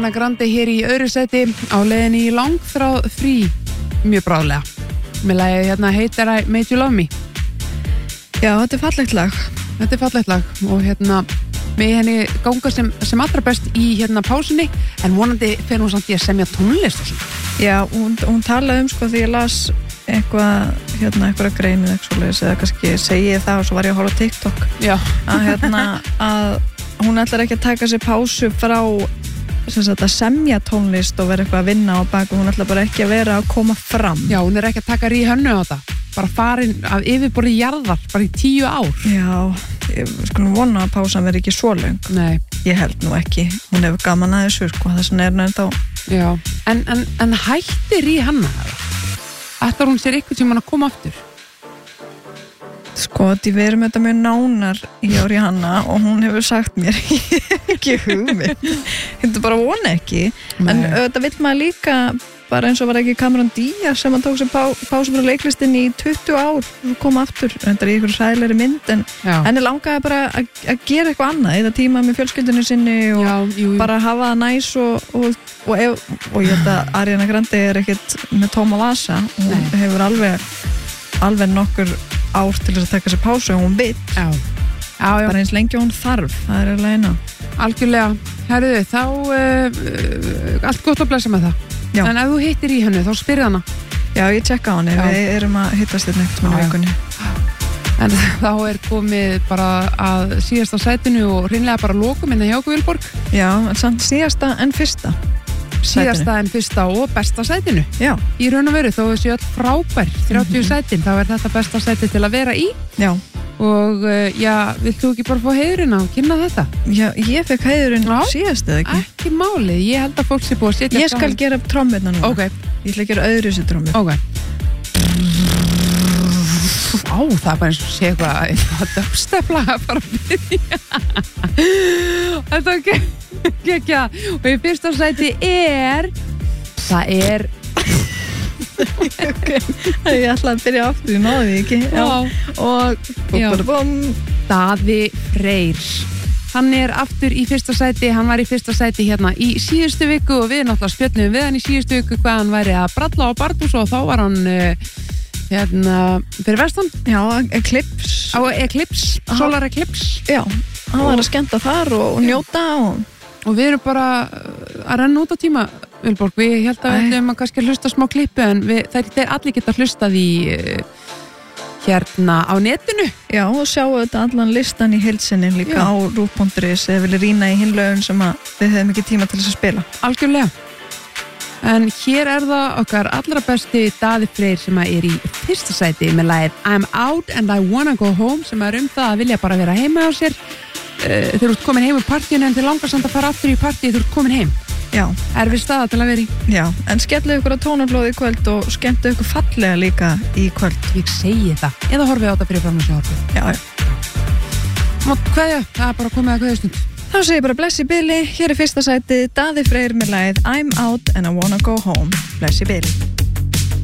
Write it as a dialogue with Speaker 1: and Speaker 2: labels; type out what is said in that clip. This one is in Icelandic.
Speaker 1: Ariana Grande hér í öðru sæti á leiðinni í langþráð frí mjög bráðlega. Með lagið hérna heitir I Made You Love Me.
Speaker 2: Já, þetta er fallegt lag.
Speaker 1: Þetta er fallegt lag og hérna með henni ganga sem allra best í hérna pásunni en vonandi fer hún samt í að semja tónlist og svona.
Speaker 2: Já, hún talaði sko því ég las eitthvað greinið eða kannski segi ég það og svo var ég að horfa á TikTok.
Speaker 1: Já.
Speaker 2: Að hún ætlar ekki að taka sér pásu frá að semja tónlist og vera eitthvað að vinna á baku, hún ætlar bara ekki að vera að koma fram.
Speaker 1: Já, hún er ekki að taka ríhönnu á þetta, bara farin af yfirborði jarðar, bara í 10 ár.
Speaker 2: Já, ég skulum vona að pásan verði ekki svo löng.
Speaker 1: Nei.
Speaker 2: Ég held nú ekki, hún hefur gaman að þessu sko, þess vegna er hún ennþá.
Speaker 1: Já, en hætti ríhanna það? Ætlar hún sér eitthvað sem hann að koma aftur?
Speaker 2: Sko, við erum þetta mjög nánar í ári hana og hún hefur sagt mér ekki hugmynd. Þetta bara vona ekki. Nei. En þetta vill maður líka bara eins og var ekki Cameron Diaz sem hann tók sér pásu frá leiklistinni í 20 ár og kom aftur. Þetta er í einhverju sæðilegri mynd en henni langaði bara að gera eitthvað annað, eða tíma með fjölskyldunni sinni og bara hafa það næs og ég held að Ariana Grande er ekkert með tóma vasa. Hún hefur alveg nokkur ár til þess að taka sér pásu og hún vill. Já. Bara eins lengi hún þarf, það er alveg eina. Algjörlega,
Speaker 1: herruðu, þá allt gott að blessa með það. Já. En ef þú hittir í henni, þá spyrð hana.
Speaker 2: Já, ég tjekka á henni, við erum að hittast þetta neitt með vikunni.
Speaker 1: En þá er komið bara að síðasta sætinu og hreinlega bara lokum innan hjá okkur Vilborg.
Speaker 2: Já, en samt síðasta en fyrsta.
Speaker 1: Síðasta en fyrsta og besta sætinu.
Speaker 2: Já.
Speaker 1: Í raun og veru, þó þessi öll frábær 30 sætin, þá er þetta besta sæti til að vera í.
Speaker 2: Já.
Speaker 1: Og vilt þú ekki bara fá heiðurinn á að kynna þetta?
Speaker 2: Já, ég fekk heiðurinn síðast eða ekki?
Speaker 1: Ekki málið, ég held að fólk sé búið að setja
Speaker 2: Ég skal gera trommurna núna.
Speaker 1: Ok.
Speaker 2: Ég ætla að gera öðru sér trommur.
Speaker 1: Ok. Það er bara eins og sé eitthvað dögstefla að fara að byrja. Þetta er ekki og í fyrsta sæti það er
Speaker 2: Okay. Ég ætla að byrja aftur, ég náði því ekki. Og
Speaker 1: Daði Freyr, hann er aftur í fyrsta sæti. Hann var í fyrsta sæti hérna í síðustu viku og við náttúrulega spjöllum við hann í síðustu viku hvað hann væri að bralla á Bardús og þá var hann fyrir vestan.
Speaker 2: Já, Eclipse.
Speaker 1: Á Eclipse, Solar Eclipse. Já,
Speaker 2: hann var að skemmta þar og njóta
Speaker 1: og við erum bara að renna út á tíma, Vilborg. Við held að við ætlum að kannski hlusta smá klippu en þeir allir geta hlustað í hérna á netinu.
Speaker 2: Já, og sjáu þetta allan listan í heilsinni líka á rúf.is eða vilja rýna í hinlaugum sem við hefum ekki tíma til þess að spila.
Speaker 1: Algjörlega. En hér er það okkar allra besti Daði Freyr sem er í fyrsta sæti með lagið I'm Out and I Wanna Go Home sem er það að vilja bara vera heima á sér. Þeir eru komin heim úr partíinu en þeir langar samt að fara aftur í partí þeir eru komin heim.
Speaker 2: Já.
Speaker 1: Erfið staða til að vera í.
Speaker 2: Já, en skellið ykkur á tónaflóði í kvöld og skemmtu ykkur fallega líka í kvöld.
Speaker 1: Ég segi það. Eða horfið á þetta fyrir fram og sjálfur.
Speaker 2: Já.
Speaker 1: Og kveðja, það er bara komið að kveðjastund.
Speaker 2: Þá segir bara bless í bili. Hér er fyrsta sæti Daði Freyr með lagið I'm Out and I Wanna Go Home. Bless í bili.